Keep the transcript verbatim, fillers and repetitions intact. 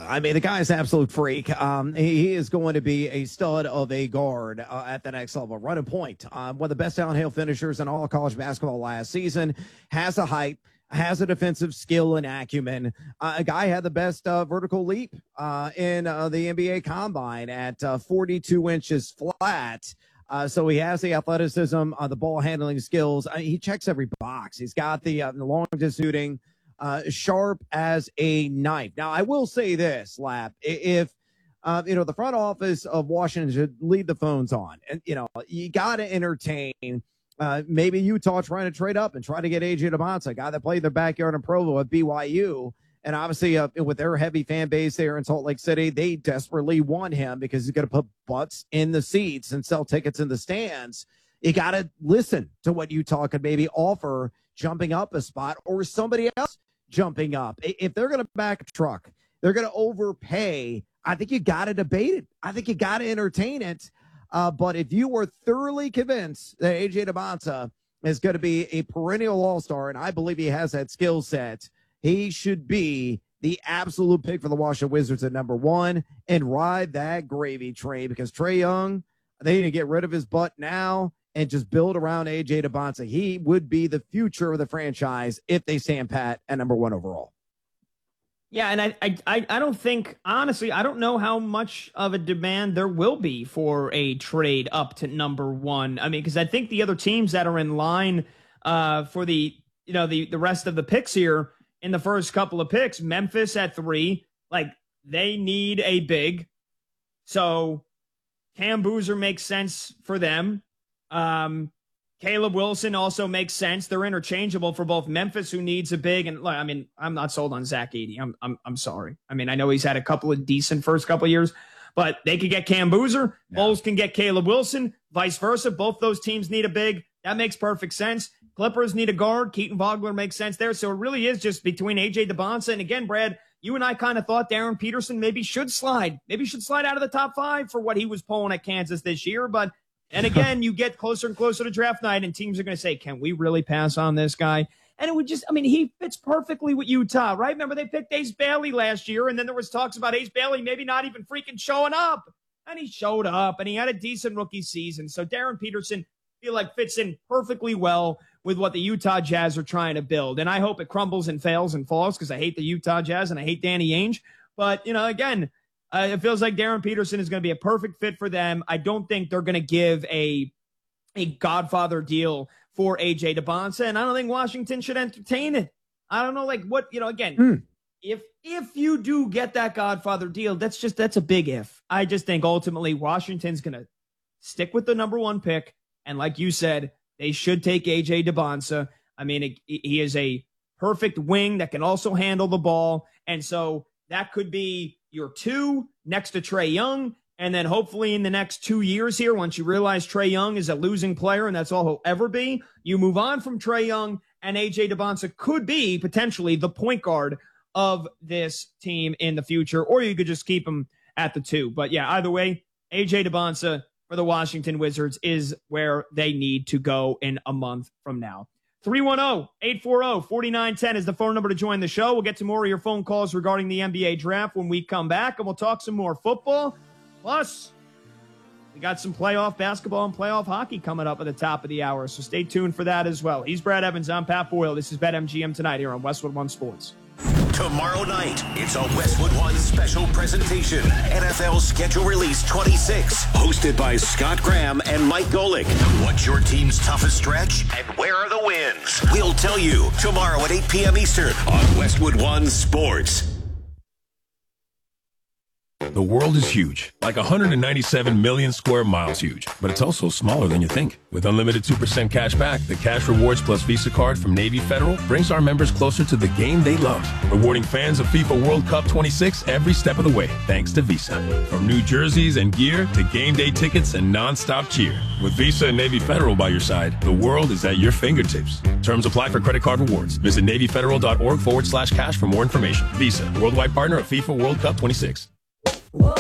I mean, the guy's an absolute freak. Um, he, he is going to be a stud of a guard uh, at the next level. Running point, uh, one of the best downhill finishers in all of college basketball last season. Has a height, has a defensive skill and acumen. Uh, a guy had the best uh, vertical leap uh, in uh, the N B A Combine at uh, forty-two inches flat. Uh, so he has the athleticism, uh, the ball handling skills. Uh, he checks every box. He's got the, uh, the long distance shooting. Uh, sharp as a knife. Now, I will say this, Lap, if, uh, you know, the front office of Washington should leave the phones on. And, you know, you got to entertain uh, maybe Utah trying to trade up and try to get A J Debonsa, a guy that played in their backyard in Provo at B Y U. And obviously, uh, with their heavy fan base there in Salt Lake City, they desperately want him because he's going to put butts in the seats and sell tickets in the stands. You got to listen to what Utah could maybe offer jumping up a spot or somebody else jumping up. If they're going to back a truck, they're going to overpay. I think you got to debate it. I think you got to entertain it. Uh, but if you were thoroughly convinced that A J Debonsa is going to be a perennial all-star, and I believe he has that skill set, he should be the absolute pick for the Washington Wizards at number one and ride that gravy train because Trae Young, they need to get rid of his butt now and just build around A J Debonsa. He would be the future of the franchise if they stand pat at number one overall. Yeah, and I, I, I don't think, honestly, I don't know how much of a demand there will be for a trade up to number one. I mean, because I think the other teams that are in line uh, for the, you know, the, the rest of the picks here in the first couple of picks, Memphis at three, like they need a big. So Cam Boozer makes sense for them. Um, Caleb Wilson also makes sense. They're interchangeable for both Memphis, who needs a big, and I mean, I'm not sold on Zach Edey. I'm, I'm, I'm sorry. I mean, I know he's had a couple of decent first couple of years, but they could get Cam Boozer. Yeah. Bulls can get Caleb Wilson, vice versa. Both those teams need a big. That makes perfect sense. Clippers need a guard. Keaton Vogler makes sense there. So it really is just between A J Debonsa and again, Brad, you and I kind of thought Darren Peterson maybe should slide, maybe should slide out of the top five for what he was pulling at Kansas this year, but. And again, you get closer and closer to draft night, and teams are going to say, can we really pass on this guy? And it would just, I mean, he fits perfectly with Utah, right? Remember, they picked Ace Bailey last year, and then there was talks about Ace Bailey maybe not even freaking showing up. And he showed up, and he had a decent rookie season. So Darren Peterson, I feel like, fits in perfectly well with what the Utah Jazz are trying to build. And I hope it crumbles and fails and falls because I hate the Utah Jazz and I hate Danny Ainge. But, you know, again, Uh, it feels like Darren Peterson is going to be a perfect fit for them. I don't think they're going to give a a Godfather deal for A J Debonsa, and I don't think Washington should entertain it. I don't know, like what, you know, again, mm. if if you do get that Godfather deal, that's just, that's a big if. I just think ultimately Washington's going to stick with the number one pick, and like you said, they should take A J Debonsa. I mean, it, he is a perfect wing that can also handle the ball, and so that could be your two next to Trae Young. And then hopefully in the next two years here, once you realize Trae Young is a losing player and that's all he'll ever be, you move on from Trae Young, and A J Debonsa could be potentially the point guard of this team in the future, or you could just keep him at the two. But yeah, either way, A J Debonsa for the Washington Wizards is where they need to go in a month from now. three one zero, eight four zero, four nine one zero is the phone number to join the show. We'll get to more of your phone calls regarding the N B A draft when we come back, and we'll talk some more football. Plus, we got some playoff basketball and playoff hockey coming up at the top of the hour, so stay tuned for that as well. He's Brad Evans. I'm Pat Boyle. This is BetMGM Tonight here on Westwood One Sports. Tomorrow night, it's a Westwood One special presentation. N F L Schedule Release twenty-six, hosted by Scott Graham and Mike Golick. What's your team's toughest stretch, and where are the wins? We'll tell you tomorrow at eight p.m. Eastern on Westwood One Sports. The world is huge, like one hundred ninety-seven million square miles huge, but it's also smaller than you think. With unlimited two percent cash back, the Cash Rewards Plus Visa card from Navy Federal brings our members closer to the game they love, rewarding fans of FIFA World Cup twenty-six every step of the way, thanks to Visa. From new jerseys and gear to game day tickets and nonstop cheer. With Visa and Navy Federal by your side, the world is at your fingertips. Terms apply for credit card rewards. Visit NavyFederal.org forward slash cash for more information. Visa, worldwide partner of FIFA World Cup twenty-six.